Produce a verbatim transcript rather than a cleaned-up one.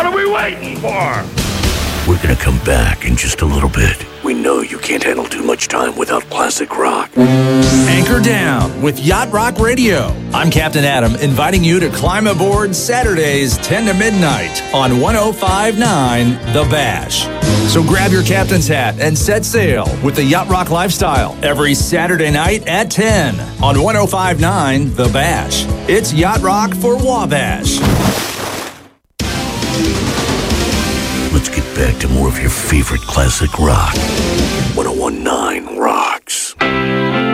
What are we waiting for? We're gonna come back in just a little bit. We know you can't handle too much time without classic rock. Anchor down with Yacht Rock Radio. I'm Captain Adam, inviting you to climb aboard Saturdays ten to midnight on one oh five point nine The Bash. So grab your captain's hat and set sail with the Yacht Rock lifestyle every Saturday night at ten on one oh five point nine The Bash. It's Yacht Rock for Wabash. Let's get back to more of your favorite classic rock. one oh one point nine